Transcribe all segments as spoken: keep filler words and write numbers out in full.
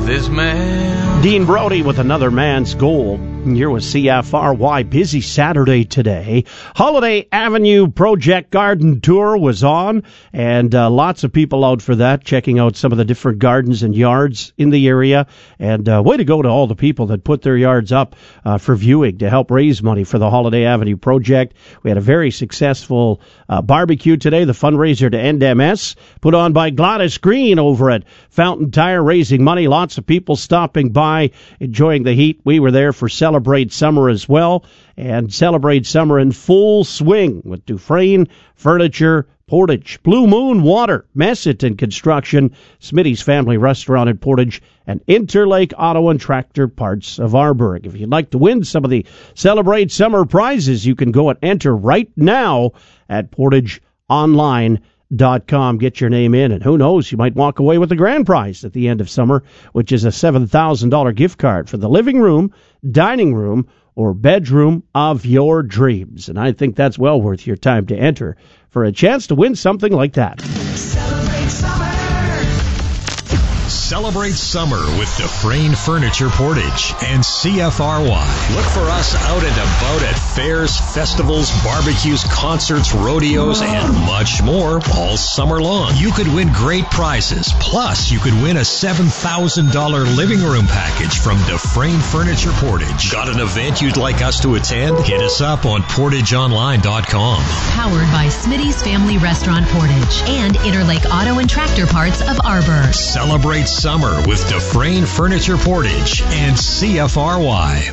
this man. Dean Brody with Another Man's Goal. Here with C F R Y. Busy Saturday today. Holiday Avenue Project Garden Tour was on, and uh, lots of people out for that, checking out some of the different gardens and yards in the area. And uh, way to go to all the people that put their yards up uh, for viewing to help raise money for the Holiday Avenue Project. We had a very successful uh, barbecue today, the fundraiser to End M S, put on by Gladys Green over at Fountain Tire, raising money. Lots of people stopping by, enjoying the heat. We were there for Celebrate Summer as well, and Celebrate Summer in full swing with Dufresne Furniture, Portage, Blue Moon Water, Messiton Construction, Smitty's Family Restaurant at Portage, and Interlake Auto and Tractor Parts of Arborg. If you'd like to win some of the Celebrate Summer prizes, you can go and enter right now at portage online dot com. Get your name in, and who knows, you might walk away with the grand prize at the end of summer, which is a seven thousand dollars gift card for the living room, dining room, or bedroom of your dreams. And I think that's well worth your time to enter for a chance to win something like that. Celebrate summer. Celebrate summer with Dufresne Furniture Portage and C F R Y. Look for us out and about at fairs, festivals, barbecues, concerts, rodeos, and much more all summer long. You could win great prizes. Plus, you could win a seven thousand dollars living room package from Dufresne Furniture Portage. Got an event you'd like us to attend? Hit us up on portage online dot com. Powered by Smitty's Family Restaurant Portage and Interlake Auto and Tractor Parts of Arborg. Celebrate summer with Dufresne Furniture Portage and C F R Y.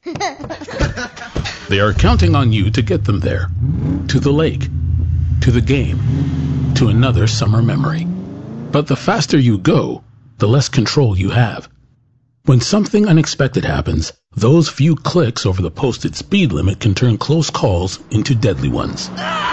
They are counting on you to get them there. To the lake. To the game. To another summer memory. But the faster you go, the less control you have. When something unexpected happens, those few clicks over the posted speed limit can turn close calls into deadly ones.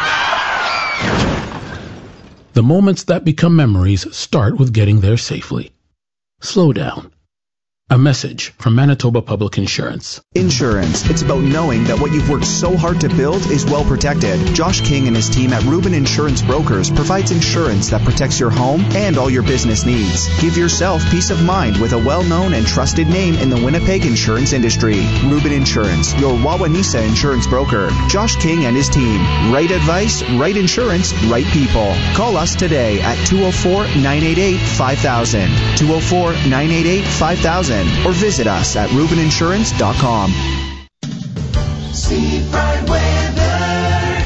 The moments that become memories start with getting there safely. Slow down. A message from Manitoba Public Insurance. Insurance. It's about knowing that what you've worked so hard to build is well protected. Josh King and his team at Rubin Insurance Brokers provides insurance that protects your home and all your business needs. Give yourself peace of mind with a well-known and trusted name in the Winnipeg insurance industry. Rubin Insurance, your Wawanesa insurance broker. Josh King and his team. Right advice, right insurance, right people. Call us today at two oh four, nine eight eight, five thousand. two oh four, nine eight eight, five thousand. Or visit us at rubin insurance dot com. Seafront weather.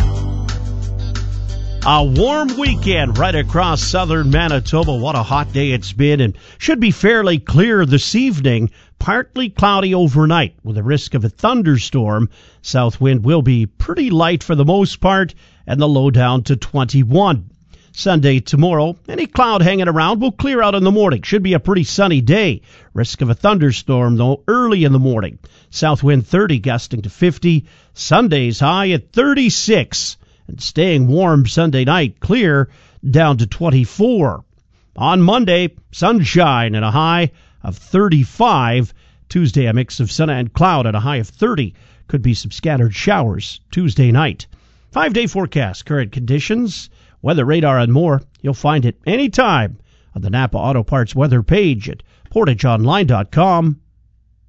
A warm weekend right across southern Manitoba. What a hot day it's been, and should be fairly clear this evening. Partly cloudy overnight with a risk of a thunderstorm. South wind will be pretty light for the most part, and the low down to twenty-one. Sunday tomorrow, any cloud hanging around will clear out in the morning. Should be a pretty sunny day. Risk of a thunderstorm, though, early in the morning. South wind thirty, gusting to fifty. Sunday's high at thirty-six. And staying warm Sunday night, clear down to twenty-four. On Monday, sunshine and a high of thirty-five. Tuesday, a mix of sun and cloud at a high of thirty. Could be some scattered showers Tuesday night. Five-day forecast, current conditions, weather radar, and more. You'll find it anytime on the Napa Auto Parts weather page at portage online dot com.